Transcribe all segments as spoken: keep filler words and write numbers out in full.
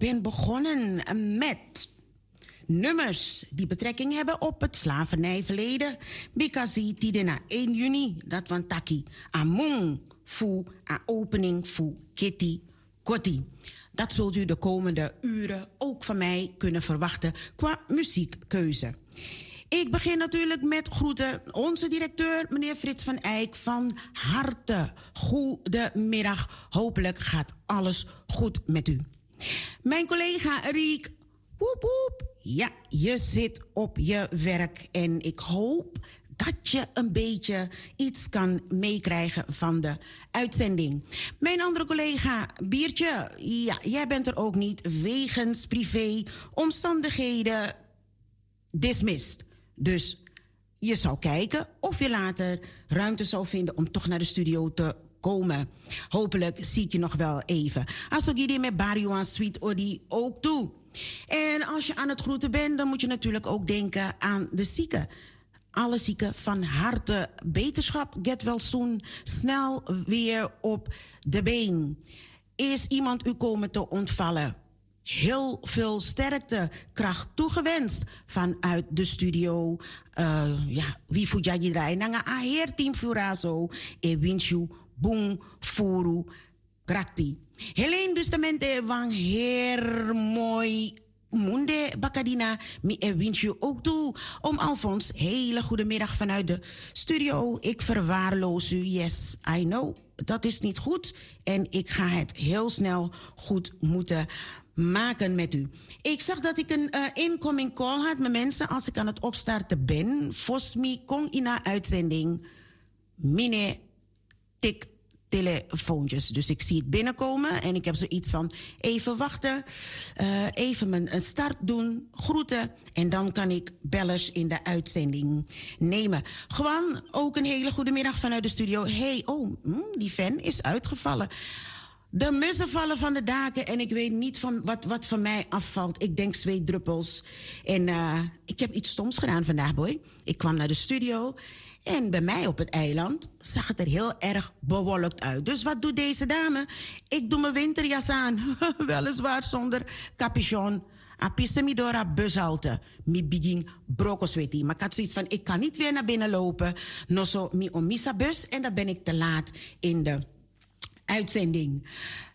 ben begonnen met nummers die betrekking hebben op het slavernijverleden. Bikasi tidena één juni, dat van taki. Among fu, a opening fu kitty kotti. Dat zult u de komende uren ook van mij kunnen verwachten qua muziekkeuze. Ik begin natuurlijk met groeten. Onze directeur, meneer Frits van Eyck, van harte goedemiddag. Hopelijk gaat alles goed met u. Mijn collega Riek, woep woep. Ja, je zit op je werk en ik hoop dat je een beetje iets kan meekrijgen van de uitzending. Mijn andere collega, Biertje, ja, jij bent er ook niet wegens privé omstandigheden dismissed. Dus je zou kijken of je later ruimte zou vinden om toch naar de studio te komen. Hopelijk zie ik je nog wel even. Als ik jullie met Barrio aan Sweet Odi ook toe. En als je aan het groeten bent, dan moet je natuurlijk ook denken aan de zieken. Alle zieken van harte beterschap. Get well soon. Snel weer op de been. Is iemand u komen te ontvallen? Heel veel sterkte, kracht toegewenst vanuit de studio. Uh, ja, wie voet jij draai? Nanga aher team furazo e winshu boom furu krakti. Helene Bustamente wang heer mooi Munde Bakadina, mi e winsju ook toe. Om Alfons, hele goede middag vanuit de studio. Ik verwaarloos u, yes, I know. Dat is niet goed. En ik ga het heel snel goed moeten maken met u. Ik zag dat ik een uh, incoming call had met mensen als ik aan het opstarten ben. Fosmi kong ina uitzending. Mine tik telefoontjes. Dus ik zie het binnenkomen en ik heb zoiets van even wachten, uh, even mijn een start doen, groeten en dan kan ik bellers in de uitzending nemen. Gewoon ook een hele goede middag vanuit de studio. Hey, oh, mm, die fan is uitgevallen. De mussen vallen van de daken en ik weet niet van wat, wat van mij afvalt. Ik denk zweetdruppels. En uh, ik heb iets stoms gedaan vandaag, boy. Ik kwam naar de studio en bij mij op het eiland zag het er heel erg bewolkt uit. Dus wat doet deze dame? Ik doe mijn winterjas aan. Weliswaar zonder capuchon. Apistemidora bushalte. Mi begin brokosweti. Maar ik had zoiets van, ik kan niet weer naar binnen lopen. No so mi omisa bus. En dan ben ik te laat in de uitzending.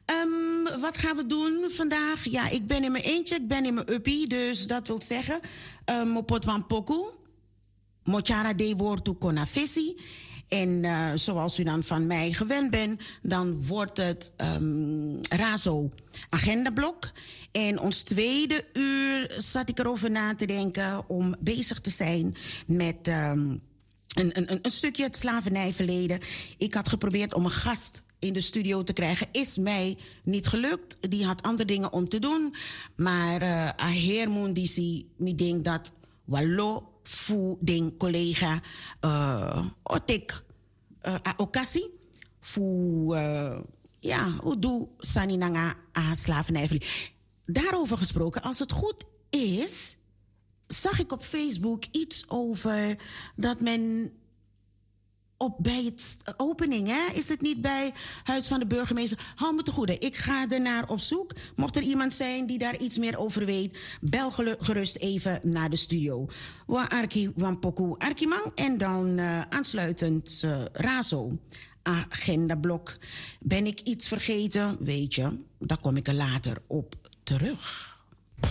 Um, wat gaan we doen vandaag? Ja, ik ben in mijn eentje, ik ben in mijn uppie. Dus dat wil zeggen, um, pot van poku. Mochara de woord kona visie. En uh, zoals u dan van mij gewend bent, dan wordt het um, Razo agendablok. En ons tweede uur zat ik erover na te denken om bezig te zijn met um, een, een, een stukje het slavernijverleden. Ik had geprobeerd om een gast in de studio te krijgen. Is mij niet gelukt. Die had andere dingen om te doen. Maar uh, a heer Mundisi, mi denk dat wallo fu den collega uh, otik uh, a okasi fu uh, ja, udu saninanga a slavernijverleden. Daarover gesproken, als het goed is, zag ik op Facebook iets over dat men op bij het opening, hè? Is het niet bij Huis van de Burgemeester? Hou me te goede, ik ga ernaar op zoek. Mocht er iemand zijn die daar iets meer over weet, bel gerust even naar de studio. Wa arki wampoku arkimang en dan uh, aansluitend uh, Razo. Agendablok. Ben ik iets vergeten? Weet je, daar kom ik er later op terug.